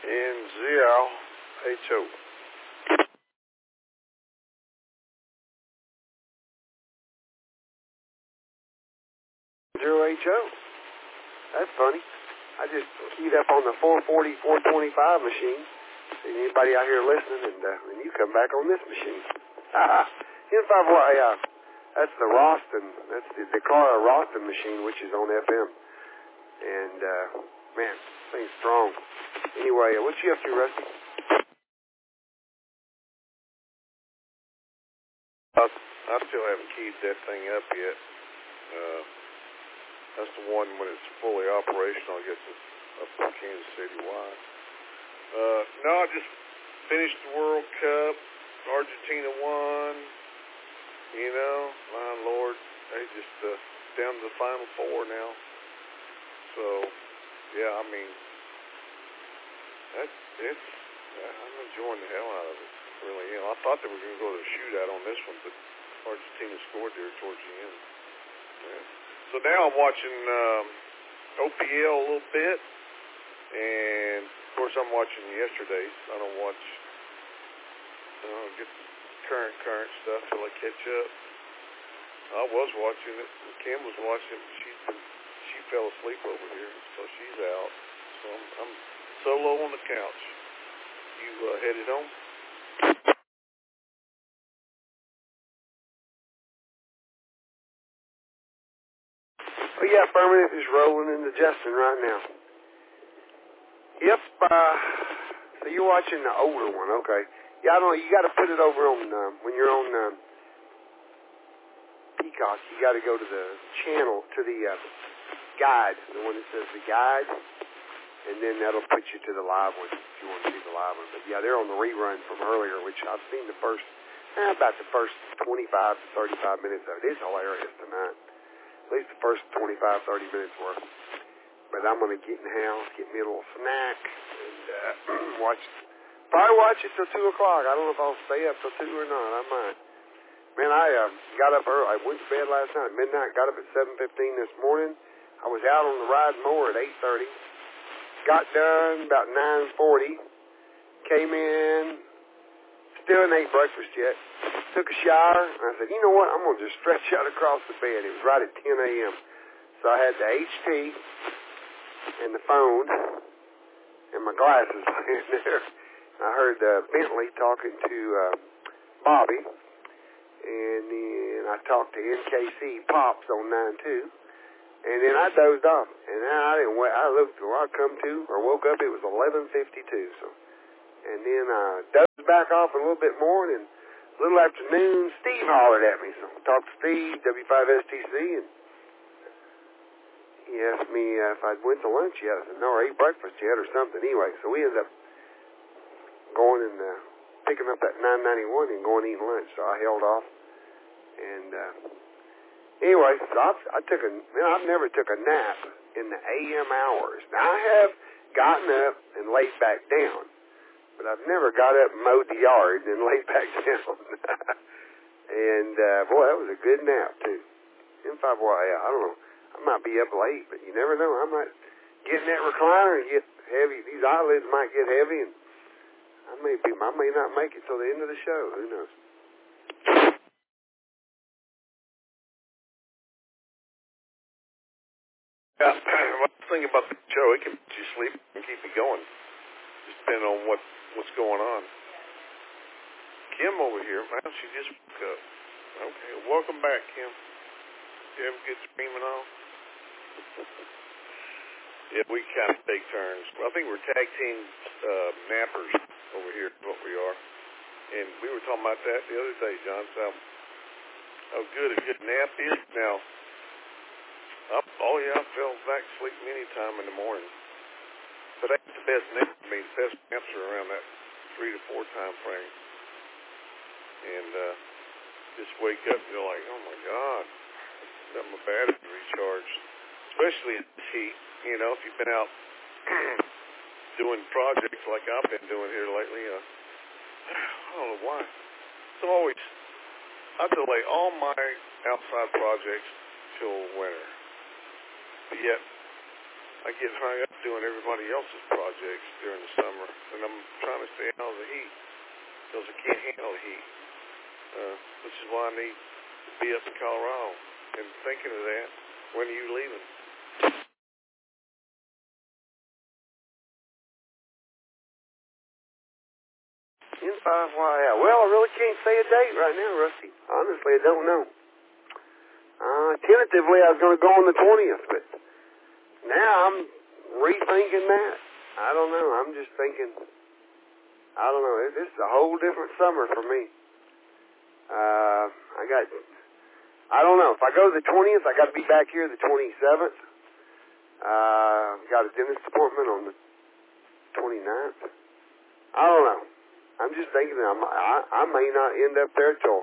N-Z-L-H-O. H-O. That's funny. I just keyed up on the 440, 425 machine. See anybody out here listening, and you come back on this machine. That's the Ralston. That's the Dakara Ralston machine, which is on FM. And, man, thing's strong. Anyway, what you up to, Rusty? I still haven't keyed that thing up yet. That's the one when it's fully operational, I guess it's up in Kansas City wide. No, I just finished the World Cup. Argentina won. You know, my Lord, they just down to the Final Four now. So, yeah, I mean, I'm enjoying the hell out of it. Really, you know, I thought they were going to go to a shootout on this one, but Argentina scored there towards the end. Yeah. So now I'm watching OPL a little bit, and of course I'm watching yesterday's. I don't watch, get current stuff till I catch up. I was watching it, and Kim was watching it. She fell asleep over here, so she's out. So I'm solo on the couch. You headed home? Oh, yeah, Permanent is rolling into Justin right now. Yep, so you're watching the older one, okay. Yeah, I don't know, you got to put it over on, when you're on Peacock, you got to go to the channel, to the guide, the one that says the guide, and then that'll put you to the live one, if you want to see the live one. But, yeah, they're on the rerun from earlier, which I've seen about the first 25 to 35 minutes of it. It's hilarious tonight. At least the first 25, 30 minutes worth. But I'm going to get in the house, get me a little snack, and probably watch it till 2 o'clock. I don't know if I'll stay up till 2 or not. I might. Man, I got up early. I went to bed last night at midnight, got up at 7:15 this morning. I was out on the ride mower at 8:30. Got done about 9:40. Came in. Still ain't ate breakfast yet. Took a shower, and I said, you know what? I'm going to just stretch out across the bed. It was right at 10 a.m. So I had the HT and the phone and my glasses in there. I heard Bentley talking to Bobby, and then I talked to NKC Pops on 9-2, and then I dozed off. And then I didn't wait. I looked when I woke up, it was 11:52. So. And then dozed back off a little bit more, and then a little after noon, Steve hollered at me. So I talked to Steve, W5STC, and he asked me if I went to lunch yet. I said, no, I ate breakfast yet or something. Anyway, so we ended up going and picking up that 991 and going eating lunch. So I held off. And anyway, so I've never took a nap in the AM hours. Now, I have gotten up and laid back down. But I've never got up and mowed the yard and then laid back down. And, boy, that was a good nap, too. M5, I don't know. I might be up late, but you never know. I might get in that recliner and get heavy. These eyelids might get heavy, and I may not make it till the end of the show. Who knows? Yeah, one thing about the show, it can let you sleep and keep you going, just depending on what's going on. Kim over here, well, she just woke up. Okay, welcome back, Kim. You ever get screaming off? Yeah, we kind of take turns. Well, I think we're tag team nappers over here, is what we are. And we were talking about that the other day, John, so how good a good nap is. Now, I fell back asleep any time in the morning. But that's the best nap. I mean, the best naps are around that 3 to 4 time frame. And just wake up and you're like, oh my God, got my battery recharged. Especially in the heat, you know, if you've been out doing projects like I've been doing here lately. I don't know why. I delay all my outside projects till winter. But yet, I get hung up doing everybody else's projects during the summer, and I'm trying to stay out of the heat because I can't handle the heat, which is why I need to be up in Colorado. And thinking of that, when are you leaving? N5YL. Well, I really can't say a date right now, Rusty. Honestly, I don't know. Tentatively, I was going to go on the 20th, but now I'm rethinking that. I don't know. I'm just thinking, I don't know. This is a whole different summer for me. I don't know. If I go to the 20th, I got to be back here the 27th. Got a dentist appointment on the 29th. I don't know. I'm just thinking that I may not end up there till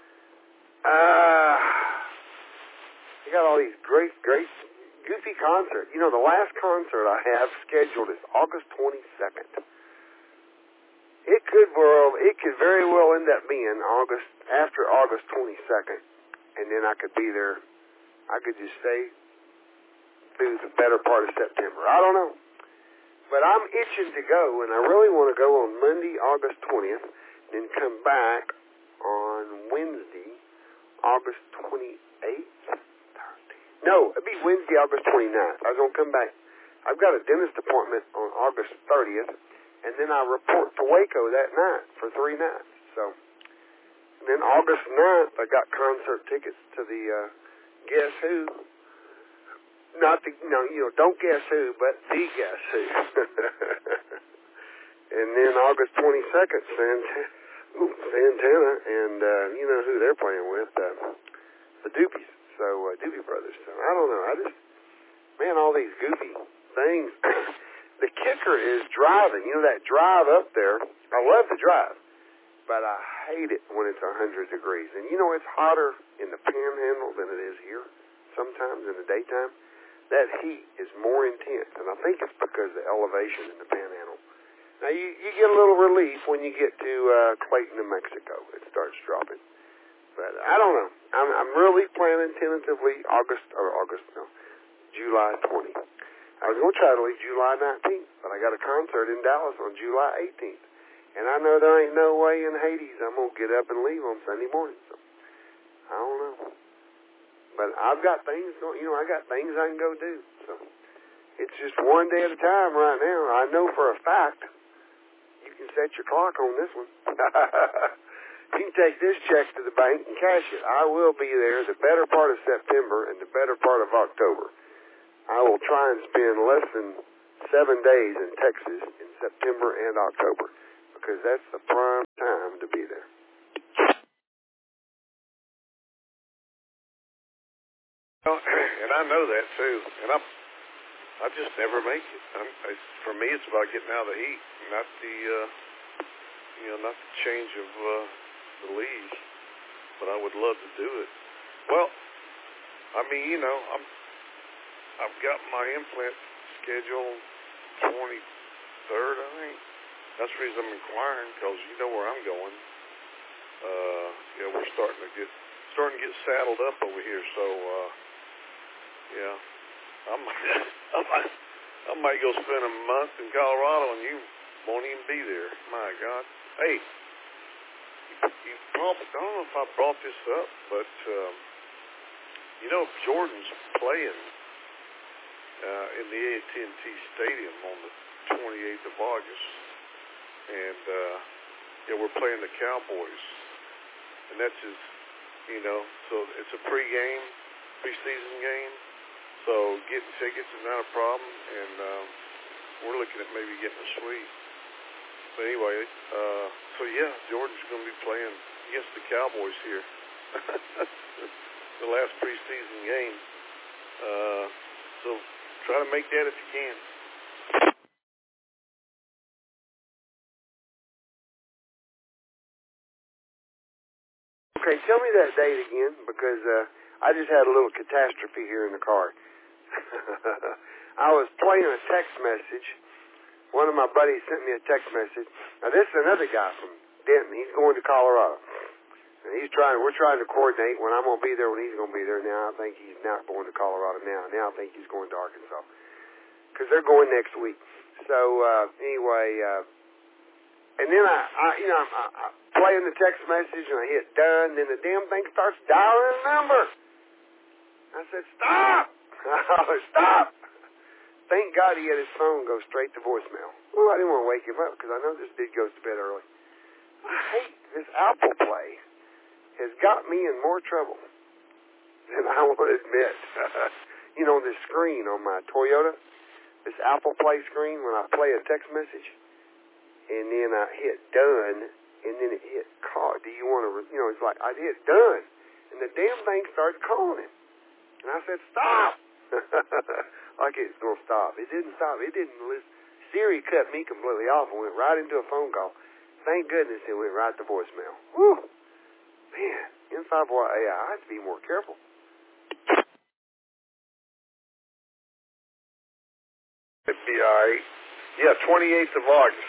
I got all these great goofy concerts. You know, the last concert I have scheduled is August 22nd. It could very well end up being after August 22nd, and then I could be there. I could just stay through the better part of September. I don't know. But I'm itching to go, and I really want to go on Monday, August 20th, then come back on Wednesday, August 28th. No, it'd be Wednesday, August 29th. I was going to come back. I've got a dentist appointment on August 30th, and then I report to Waco that night for 3 nights. So, and then August 9th, I got concert tickets to the Guess Who. Don't guess who, but the Guess Who. And then August 22nd, Santana, and you know who they're playing with, the Doopies. So, Doopie Brothers. So, I don't know. All these goofy things. The kicker is driving. You know, that drive up there, I love the drive, but I hate it when it's 100 degrees. And you know, it's hotter in the Panhandle than it is here sometimes in the daytime. That heat is more intense, and I think it's because of the elevation in the Panhandle. Now, you get a little relief when you get to Clayton, New Mexico. It starts dropping. But I don't know. I'm really planning tentatively July 20th. I was going to try to leave July 19th, but I got a concert in Dallas on July 18th. And I know there ain't no way in Hades I'm going to get up and leave on Sunday morning. So, I don't know. But I've got things, I got things I can go do. So it's just one day at a time right now. I know for a fact you can set your clock on this one. You can take this check to the bank and cash it. I will be there the better part of September and the better part of October. I will try and spend less than 7 days in Texas in September and October because that's the prime time to be there. And I know that too, and I just never make it. For me, it's about getting out of the heat, not the change of the leaves. But I would love to do it. Well, I've got my implant scheduled 23rd, I think. That's the reason I'm inquiring, because you know where I'm going. We're starting to get saddled up over here, so. Yeah, I might go spend a month in Colorado and you won't even be there. My God. Hey, I don't know if I brought this up, but Jordan's playing in the AT&T Stadium on the 28th of August, and we're playing the Cowboys, and that's his, so it's a preseason game. So getting tickets is not a problem, and we're looking at maybe getting a suite. But anyway, Jordan's going to be playing against the Cowboys here. The last preseason game. So try to make that if you can. Okay, tell me that date again, because I just had a little catastrophe here in the car. I was playing a text message. One of my buddies sent me a text message. Now, this is another guy from Denton. He's going to Colorado. And we're trying to coordinate when I'm going to be there, when he's going to be there. Now, I think he's not going to Colorado now. Now, I think he's going to Arkansas. because they're going next week. So anyway, and then I play in the text message and I hit done. Then the damn thing starts dialing a number. I said, stop! Stop! Thank God he had his phone go straight to voicemail. Well, I didn't want to wake him up because I know this dude goes to bed early. I hate this Apple Play. Has got me in more trouble than I want to admit. The screen on my Toyota, this Apple Play screen, when I play a text message, and then I hit done, and then it hit call. Do you want to, it's like I hit done, and the damn thing starts calling him. And I said, stop! Like it's going to stop. It didn't stop. It didn't listen. Siri cut me completely off and went right into a phone call. Thank goodness it went right to voicemail. Whew. Man, N5Y AI, I have to be more careful. It'd be all right. Yeah, 28th of August.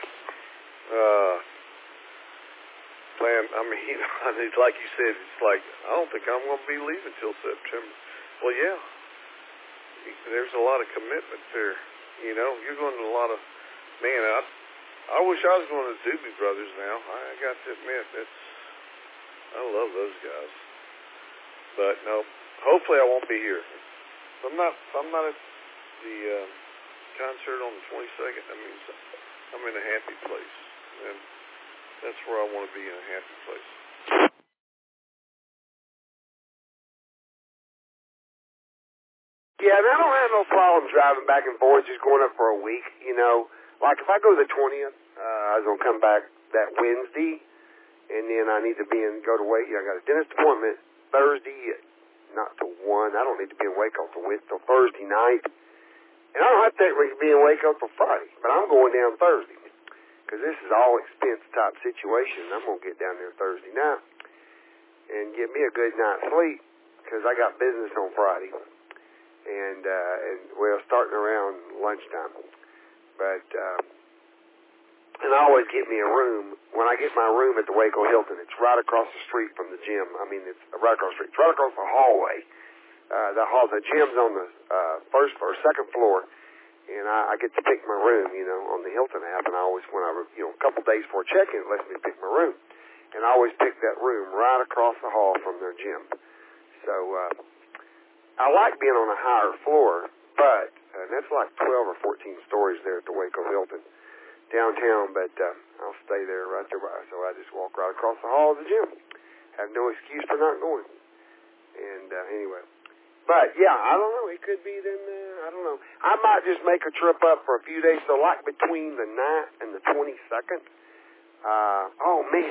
Plan. I mean, like you said, it's like, I don't think I'm going to be leaving till September. Well, yeah. There's a lot of commitment there. You're going to a lot of, man, I wish I was going to the Doobie Brothers now. I got to admit, I love those guys. But no, hopefully I won't be here. If I'm not at the concert on the 22nd, that means I'm in a happy place. And that's where I want to be, in a happy place. Yeah, and I don't have no problem driving back and forth, just going up for a week, Like if I go the 20th, I was going to come back that Wednesday, and then I need to go to Waco. I got a dentist appointment Thursday, not till 1. I don't need to be in Waco till Thursday night. And I don't have to be in Waco till Friday, but I'm going down Thursday, because this is all expense type situation. I'm going to get down there Thursday night and get me a good night's sleep, because I got business on Friday. And starting around lunchtime. But, and I always get me a room. When I get my room at the Waco Hilton, it's right across the street from the gym. I mean, it's right across the street. It's right across the hallway. The gym's on the first or second floor, and I get to pick my room, on the Hilton app. And I always, a couple days before check-in, it lets me pick my room. And I always pick that room right across the hall from their gym. So, I like being on a higher floor, but and that's like 12 or 14 stories there at the Waco Hilton downtown, but I'll stay there right there. So I just walk right across the hall of the gym. Have no excuse for not going. And anyway, but yeah, I don't know. It could be then, I don't know. I might just make a trip up for a few days, so like between the 9th and the 22nd. Oh, man.